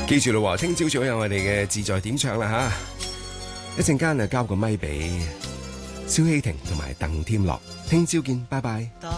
記住咯，聽朝早有我哋嘅自在點唱啦吓，一陣間啊交個咪俾蕭希婷同埋鄧添樂，聽朝見，拜拜。